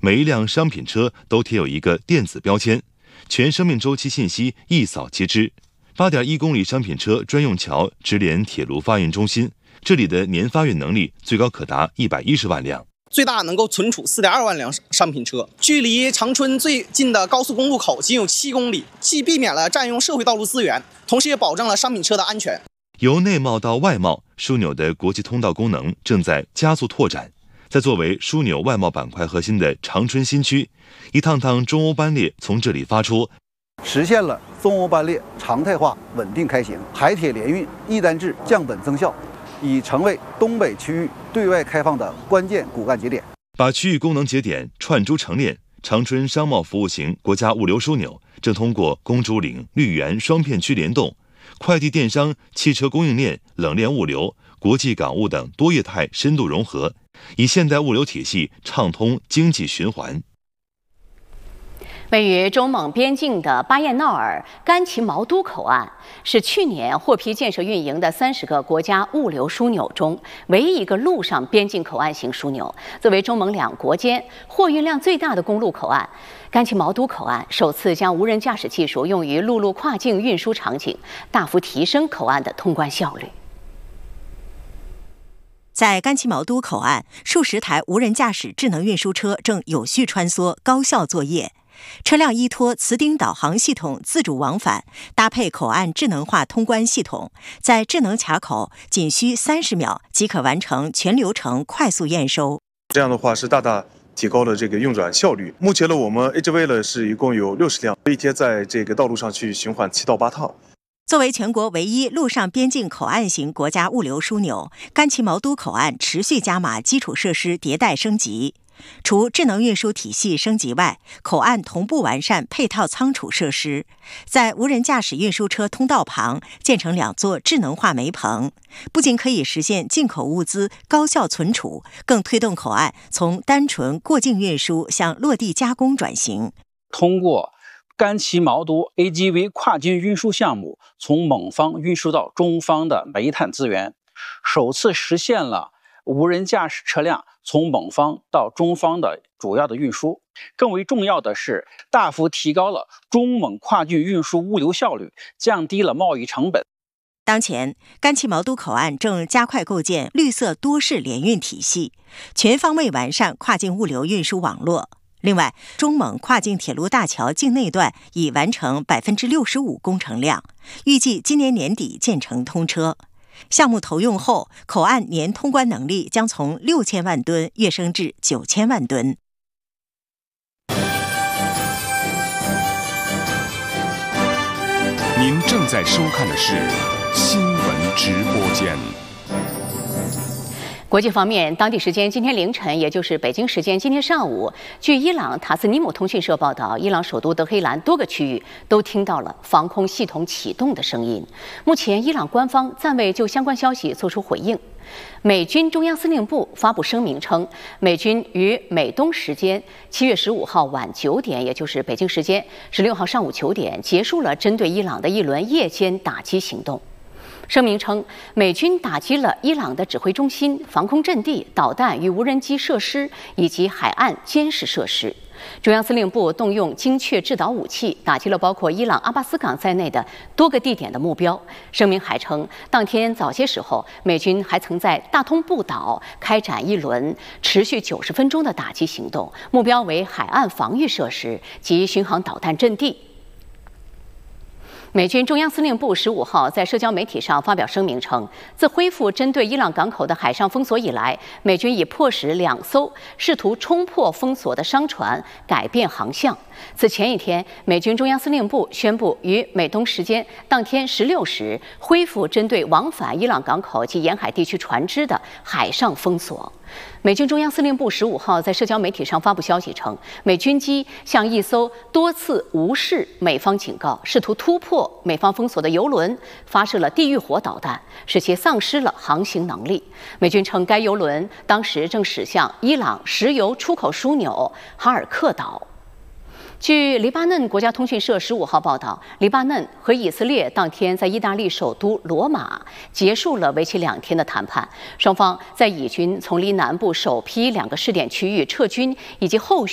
每一辆商品车都贴有一个电子标签，全生命周期信息一扫即知。8.1公里商品车专用桥直连铁路发运中心，这里的年发运能力最高可达110万辆。 最大能够存储4.2万辆商品车，距离长春最近的高速公路口仅有7公里，既避免了占用社会道路资源，同时也保证了商品车的安全。 由内贸到外贸，枢纽的国际通道功能正在加速拓展。在作为枢纽外贸板块核心的长春新区，一趟趟中欧班列从这里发出， 实现了中欧班列常态化稳定开行，海铁联运一单制降本增效，已成为东北区域对外开放的关键骨干节点。 把区域功能节点串珠成链，长春商贸服务型国家物流枢纽正通过公主岭、绿园双片区联动，快递电商、汽车供应链、冷链物流、国际港务等多业态深度融合，以现代物流体系畅通经济循环。 位于中蒙边境的巴彦淖尔甘旗毛都口岸是去年获批建设运营的30个国家物流枢纽中唯一一个陆上边境口岸型枢纽。作为中蒙两国间货运量最大的公路口岸，甘旗毛都口岸首次将无人驾驶技术用于陆路跨境运输场景，大幅提升口岸的通关效率。 在甘旗毛都口岸，数十台无人驾驶智能运输车正有序穿梭，高效作业。车辆依托磁顶导航系统自主往返，搭配口岸智能化通关系统，在智能卡口仅需30秒即可完成全流程快速验收。 这样的话是大大提高了这个运转效率。目前呢，我们 HV 呢是一共有60辆，一天在这个道路上去循环7到8趟。 作为全国唯一陆上边境口岸型国家物流枢纽，甘旗毛都口岸持续加码基础设施迭代升级。除智能运输体系升级外，口岸同步完善配套仓储设施，在无人驾驶运输车通道旁建成2座智能化煤棚，不仅可以实现进口物资高效存储，更推动口岸从单纯过境运输向落地加工转型。 通过甘旗毛都 AGV 跨境运输项目，从蒙方运输到中方的煤炭资源，首次实现了无人驾驶车辆从蒙方到中方的主要的运输。更为重要的是，大幅提高了中蒙跨境运输物流效率，降低了贸易成本。 当前，甘旗毛都口岸正加快构建绿色多式联运体系，全方位完善跨境物流运输网络。另外，中蒙跨境铁路大桥境内段已完成65%工程量，预计今年年底建成通车。项目投用后，口岸年通关能力将从6000万吨跃升至9000万吨。 您正在收看的是新闻直播间。 国际方面，当地时间今天凌晨，也就是北京时间今天上午，据伊朗塔斯尼姆通讯社报道，伊朗首都德黑兰多个区域都听到了防空系统启动的声音。目前，伊朗官方暂未就相关消息作出回应。美军中央司令部发布声明称，美军于美东时间7月15号晚9点，也就是北京时间16号上午9点，结束了针对伊朗的一轮夜间打击行动。声明称，美军打击了伊朗的指挥中心、防空阵地、导弹与无人机设施以及海岸监视设施。中央司令部动用精确制导武器，打击了包括伊朗阿巴斯港在内的多个地点的目标。声明还称，当天早些时候，美军还曾在大通布岛开展一轮持续90分钟的打击行动，目标为海岸防御设施及巡航导弹阵地。美军中央司令部15号在社交媒体上发表声明称，自恢复针对伊朗港口的海上封锁以来，美军已迫使2艘试图冲破封锁的商船改变航向。此前一天，美军中央司令部宣布于美东时间当天16时恢复针对往返伊朗港口及沿海地区船只的海上封锁。美军中央司令部15号在社交媒体上发布消息称，美军机向一艘多次无视美方警告、试图突破美方封锁的油轮发射了地狱火导弹，使其丧失了航行能力。美军称，该油轮当时正驶向伊朗石油出口枢纽哈尔克岛。据黎巴嫩国家通讯社15号报道，黎巴嫩和以色列当天在意大利首都罗马结束了为期2天的谈判，双方在以军从黎南部首批2个试点区域撤军以及后续